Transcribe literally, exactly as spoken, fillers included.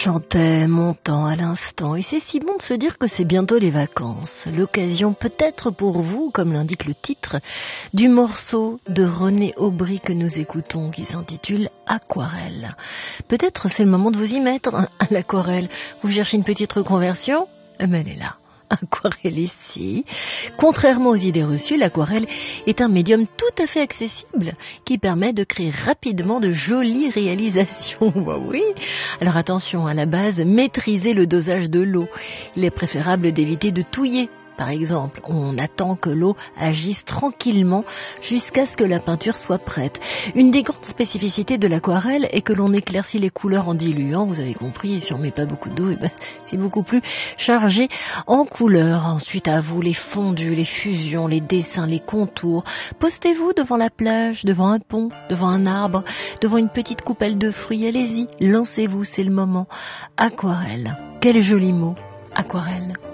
Chantait, montant à l'instant, et c'est si bon de se dire que c'est bientôt les vacances. L'occasion peut-être pour vous, comme l'indique le titre, du morceau de René Aubry que nous écoutons, qui s'intitule Aquarelle. Peut-être c'est le moment de vous y mettre hein, à l'aquarelle. Vous cherchez une petite reconversion ? Mais elle est là. Aquarelle ici. Contrairement aux idées reçues, l'aquarelle est un médium tout à fait accessible qui permet de créer rapidement de jolies réalisations. Bah oui. Alors attention, à la base, maîtrisez le dosage de l'eau. Il est préférable d'éviter de touiller. Par exemple, on attend que l'eau agisse tranquillement jusqu'à ce que la peinture soit prête. Une des grandes spécificités de l'aquarelle est que l'on éclaircit les couleurs en diluant. Vous avez compris, si on met pas beaucoup d'eau, eh ben, c'est beaucoup plus chargé en couleurs. Ensuite, à vous les fondus, les fusions, les dessins, les contours. Postez-vous devant la plage, devant un pont, devant un arbre, devant une petite coupelle de fruits. Allez-y, lancez-vous, c'est le moment. Aquarelle. Quel joli mot, aquarelle.